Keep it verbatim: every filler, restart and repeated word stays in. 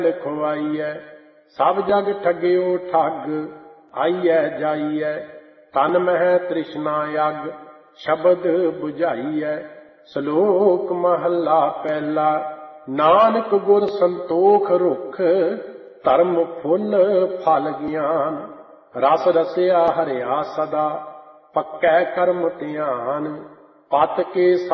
ਲਿਖਵਾਈਐ। ਸਭ ਜਗ ਠੱਗਿਓ ਠੱਗ, ਆਈਐ ਜਾਈਐ। ਤਨ ਮਹਿ ਤ੍ਰਿਸ਼ਨਾ ਅਗ, ਸ਼ਬਦ ਬੁਝਾਈਐ। ਸ਼ਲੋਕ ਮਹੱਲਾ ਪਹਿਲਾ। ਨਾਨਕ ਗੁਰ ਸੰਤੋਖ ਰੁਖ, ਧਰਮ ਫੁੱਲ ਫਲ ਗਿਆਨ। ਰਸ ਰਸਿਆ ਹਰਿਆ ਸਦਾ, ਪੱਕੈ ਕਰਮ ਧਿਆਨ। ਪਤ ਕੇ